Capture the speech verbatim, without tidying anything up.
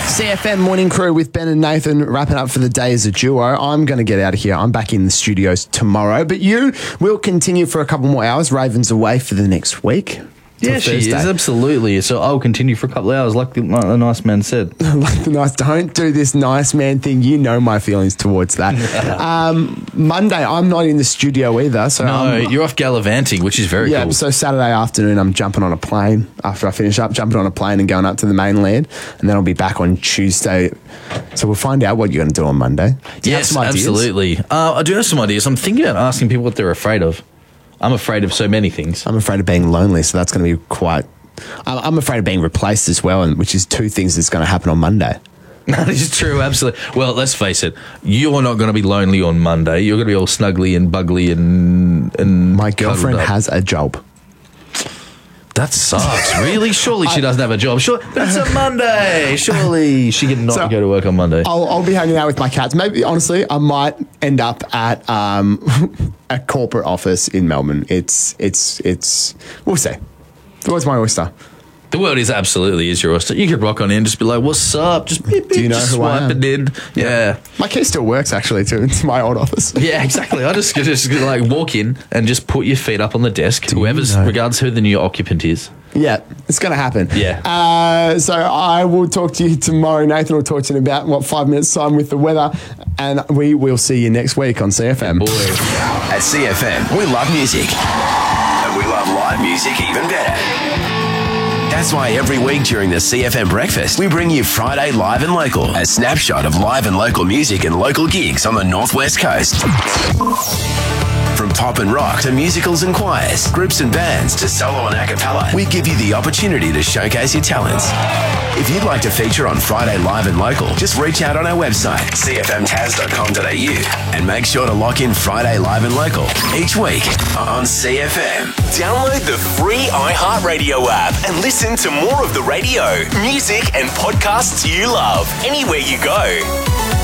C F M Morning Crew with Ben and Nathan wrapping up for the day as a duo. I'm going to get out of here. I'm back in the studios tomorrow, but you will continue for a couple more hours. Raven's away for the next week. Yeah, she is, absolutely. So I'll continue for a couple of hours, like the, like the nice man said. Like the nice, don't do this nice man thing. You know my feelings towards that. um, Monday, I'm not in the studio either. So no, I'm, you're off gallivanting, which is very yeah, cool. so Saturday afternoon, I'm jumping on a plane after I finish up, jumping on a plane and going up to the mainland, and then I'll be back on Tuesday. So we'll find out what you're going to do on Monday. Do you yes, have some ideas? absolutely. Uh, I do have some ideas. I'm thinking about asking people what they're afraid of. I'm afraid of so many things. I'm afraid of being lonely, so that's going to be quite... I'm afraid of being replaced as well, and which is two things that's going to happen on Monday. That is true, absolutely. Well, let's face it, you're not going to be lonely on Monday. You're going to be all snuggly and buggly and... and My girlfriend has a job. That sucks. Really? Surely she doesn't have a job. Sure, but it's a Monday. Surely she can not So, go to work on Monday. I'll, I'll be hanging out with my cats. Maybe, honestly, I might end up at um, a corporate office in Melbourne. It's, it's, it's... We'll see. The world's my oyster. The world is absolutely is your oyster. You could rock on in and just be like, what's up? Just beep, beep, Do you know just who I swipe am? it in. Yeah. My key still works, actually, too. It's my old office. Yeah, exactly. I just, just like walk in and just put your feet up on the desk, Do you whoever's, know? regardless who the new occupant is. Yeah, it's going to happen. Yeah. Uh, so I will talk to you tomorrow. Nathan will talk to you in about, what, five minutes' time with the weather. And we will see you next week on C F M. Boy. At C F M, we love music. And we love live music even better. That's why every week during the C F M breakfast, we bring you Friday Live and Local, a snapshot of live and local music and local gigs on the Northwest Coast. From pop and rock to musicals and choirs, groups and bands to solo and a cappella, we give you the opportunity to showcase your talents. If you'd like to feature on Friday Live and Local, just reach out on our website, c f m taz dot com dot a u, and make sure to lock in Friday Live and Local each week on C F M. Download the free iHeartRadio app and listen to more of the radio, music, and podcasts you love anywhere you go.